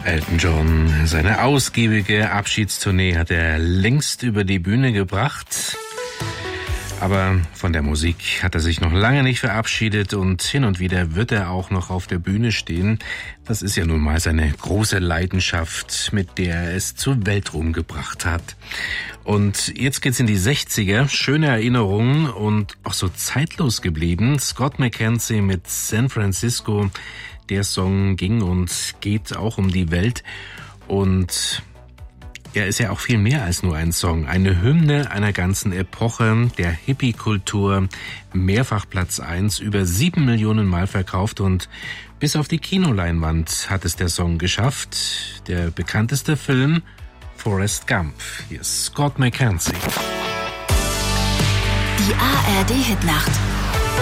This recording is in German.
Elton John, seine ausgiebige Abschiedstournee hat er längst über die Bühne gebracht. Aber von der Musik hat er sich noch lange nicht verabschiedet und hin und wieder wird er auch noch auf der Bühne stehen. Das ist ja nun mal seine große Leidenschaft, mit der er es zur Weltruhm gebracht hat. Und jetzt geht's in die 60er. Schöne Erinnerungen und auch so zeitlos geblieben. Scott McKenzie mit San Francisco. Der Song ging und geht auch um die Welt und er ist ja auch viel mehr als nur ein Song. Eine Hymne einer ganzen Epoche, der Hippie-Kultur, mehrfach Platz 1, über 7 Millionen Mal verkauft und bis auf die Kinoleinwand hat es der Song geschafft. Der bekannteste Film, Forrest Gump. Hier ist Scott McKenzie. Die ARD-Hitnacht.